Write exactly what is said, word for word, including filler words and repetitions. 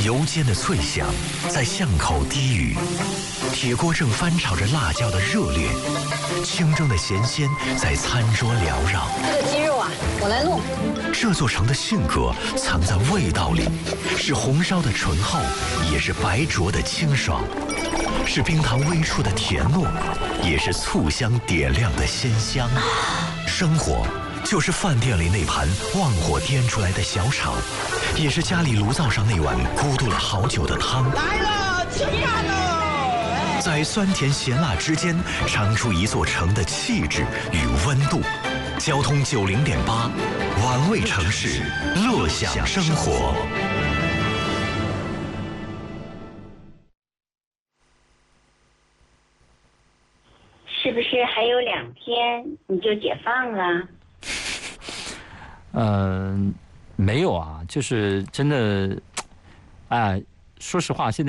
油煎的脆香在巷口低语，铁锅正翻炒着辣椒的热烈，清蒸的咸鲜在餐桌缭绕。 这个鸡肉啊，我来弄。 这座城的性格藏在味道里，是红烧的醇厚，也是白灼的清爽，是冰糖微出的甜糯，也是醋香点亮的鲜香。生活就是饭店里那盘旺火颠出来的小炒，也是家里炉灶上那碗咕嘟了好久的汤。 来了，吃饭喽！ 在酸甜咸辣之间，尝出一座城的气质与温度。交通九零点八，玩味城市，乐享生活。 是不是还有两天你就解放了？ 嗯、呃，没有啊，就是真的，哎、呃，说实话，现在。